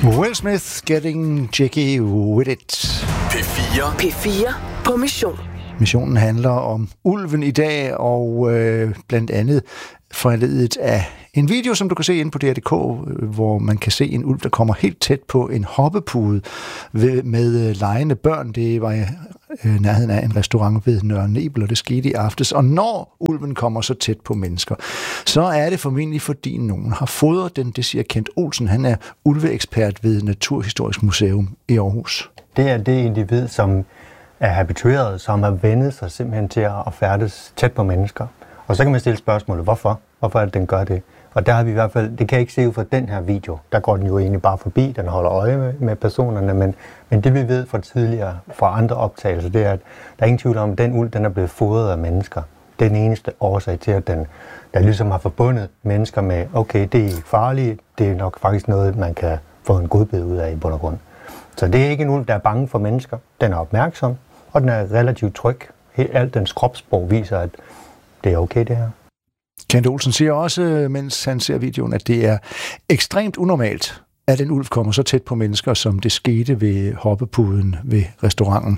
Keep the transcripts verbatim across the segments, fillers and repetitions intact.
Will Smith getting jiggy with it. P fire. P fire på mission. Missionen handler om ulven i dag, og øh, blandt andet foranlediget af en video, som du kan se inde på D R punktum D K, hvor man kan se en ulv, der kommer helt tæt på en hoppepude ved, med legende børn. Det var i øh, nærheden af en restaurant ved Nørre Nebel, og det skete i aftes. Og når ulven kommer så tæt på mennesker, så er det formentlig, fordi nogen har fodret den. Det siger Kent Olsen. Han er ulveekspert ved Naturhistorisk Museum i Aarhus. Det er det individ, som er habitueret, som har vendet sig simpelthen til at færdes tæt på mennesker. Og så kan man stille spørgsmålet, hvorfor? Hvorfor er det, den gør det? Og der har vi i hvert fald, det kan jeg ikke se ud fra den her video, der går den jo egentlig bare forbi, den holder øje med, med personerne, men, men det vi ved fra tidligere, fra andre optagelser, det er, at der er ingen tvivl om, at den ulv, den er blevet fodret af mennesker. Det er den eneste årsag til, at den der ligesom har forbundet mennesker med, okay, det er ikke farligt, det er nok faktisk noget, man kan få en godbid ud af i bund og grund. Så det er ikke en ulv, der er bange for mennesker. Den er opmærksom, og den er relativt tryg. Alt dens kropssprog viser, at det er okay, det her. Kent Olsen siger også, mens han ser videoen, at det er ekstremt unormalt, at en ulv kommer så tæt på mennesker, som det skete ved hoppepuden ved restauranten.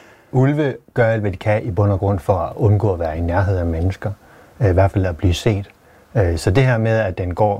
Ulve gør alt, hvad de kan i bund og grund for at undgå at være i nærhed af mennesker. I hvert fald at blive set. Så det her med, at den går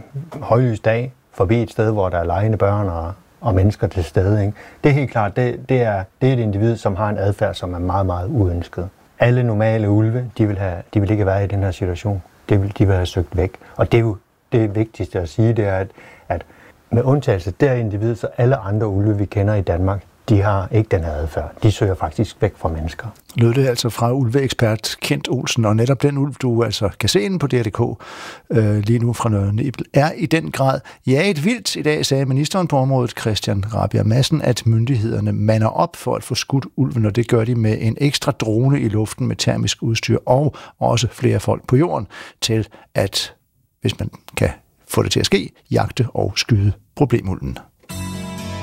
højlys dag forbi et sted, hvor der er legende børn og, og mennesker til stede, ikke? Det er helt klart, det, det, er, det er et individ, som har en adfærd, som er meget, meget uønsket. Alle normale ulve, de vil, have, de vil ikke være i den her situation. De vil, de vil have søgt væk. Og det er jo det vigtigste at sige, det er, at, at med undtagelse der individ, så alle andre ulve, vi kender i Danmark, de har ikke den her adfærd. De søger faktisk væk fra mennesker. Lød det altså fra ulveekspert Kent Olsen, og netop den ulv, du altså kan se inde på D R punktum D K øh, lige nu fra Nørre Nebel, er i den grad jaget vildt. I dag sagde ministeren på området, Christian Rabjerg Madsen, at myndighederne mander op for at få skudt ulven, og det gør de med en ekstra drone i luften med termisk udstyr, og også flere folk på jorden til at, hvis man kan få det til at ske, jagte og skyde problemulven.